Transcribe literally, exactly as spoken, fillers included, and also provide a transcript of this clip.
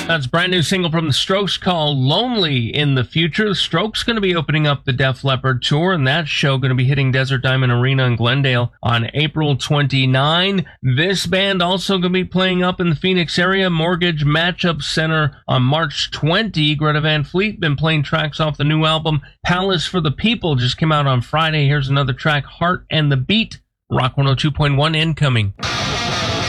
That's a brand new single from the Strokes called Lonely in the Future. The Strokes going to be opening up the Def Leppard tour, and that show going to be hitting Desert Diamond Arena in Glendale on April twenty-ninth. This band also going to be playing up in the Phoenix area, Mortgage Matchup Center on March twentieth. Greta Van Fleet been playing tracks off the new album Palace for the People, just came out on Friday. Here's another track, Heart and the Beat. Rock one oh two point one incoming.